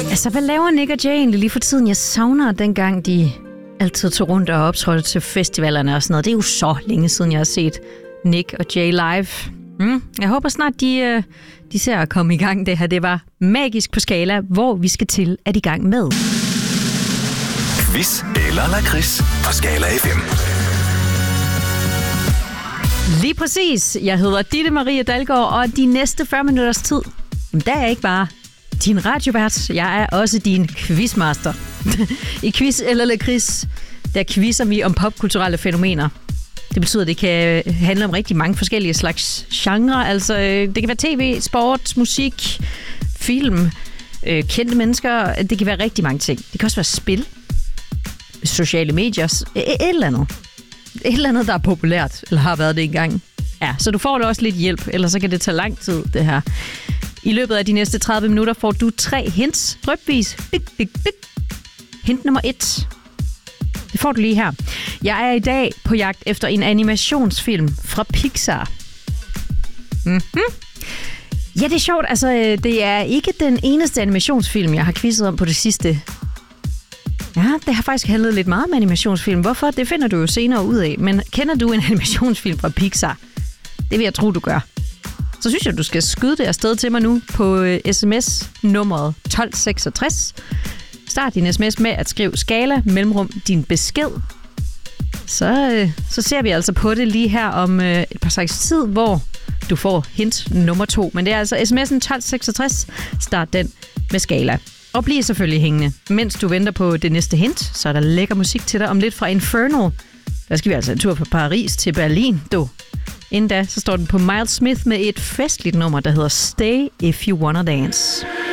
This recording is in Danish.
Altså, hvad laver Nick og Jay egentlig lige for tiden? Jeg savner dengang, de altid tog rundt og optrådte til festivalerne og sådan noget. Det er jo så længe siden, jeg har set Nick og Jay live. Jeg håber snart, de ser at komme i gang. Det her, det var Magisk på Skala, hvor vi skal til at i gang med Quiz eller lakrids på Skala FM. Lige præcis. Jeg hedder Ditte Marie Dalgaard, og de næste 40 minutters tid, der er jeg ikke bare din radiovært. Jeg er også din quizmaster. I Quiz eller lakrids, der quizzer vi om popkulturelle fænomener. Det betyder, at det kan handle om rigtig mange forskellige slags genrer. Altså, det kan være tv, sport, musik, film, kendte mennesker. Det kan være rigtig mange ting. Det kan også være spil, sociale medier, et eller andet. Et eller andet, der er populært, eller har været det engang. Ja, så du får da også lidt hjælp, ellers så kan det tage lang tid, det her. I løbet af de næste 30 minutter får du 3 hints, drypvis. Hint nummer 1. Det får du lige her. Jeg er i dag på jagt efter en animationsfilm fra Pixar. Ja, det er sjovt. Altså, det er ikke den eneste animationsfilm, jeg har quizet om på det sidste. Ja, det har faktisk handlet lidt meget om animationsfilm. Hvorfor? Det finder du jo senere ud af. Men kender du en animationsfilm fra Pixar? Det vil jeg tro, du gør. Så synes jeg, du skal skyde det afsted til mig nu på sms-nummeret 1266. Start din sms med at skrive Skala mellemrum din besked. Så ser vi altså på det lige her om et par slags tid, hvor du får hint nummer 2. Men det er altså sms'en 1266. Start den med Skala. Og bliv selvfølgelig hængende. Mens du venter på det næste hint, så er der lækker musik til dig om lidt fra Infernal. Der skal vi altså en tur fra Paris til Berlin, du. Inden da, så står den på Miles Smith med et festligt nummer, der hedder Stay If You Wanna Dance.